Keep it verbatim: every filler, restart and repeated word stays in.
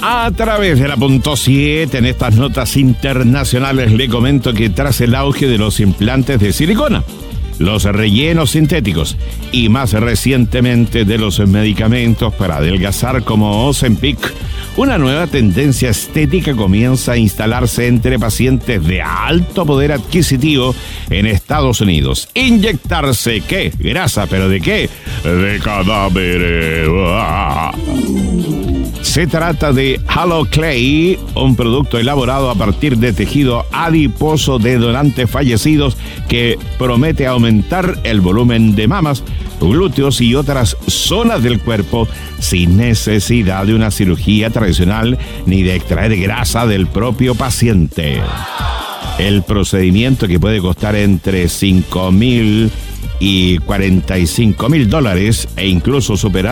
A través de la punto siete, en estas notas internacionales, le comento que tras el auge de los implantes de silicona, los rellenos sintéticos y más recientemente de los medicamentos para adelgazar como Ozempic, una nueva tendencia estética comienza a instalarse entre pacientes de alto poder adquisitivo en Estados Unidos. ¿Inyectarse qué? Grasa, ¿pero de qué? De cadáveres. Se trata de Halo Clay, un producto elaborado a partir de tejido adiposo de donantes fallecidos que promete aumentar el volumen de mamas, glúteos y otras zonas del cuerpo sin necesidad de una cirugía tradicional ni de extraer grasa del propio paciente. El procedimiento, que puede costar entre cinco mil y cuarenta y cinco mil dólares e incluso superar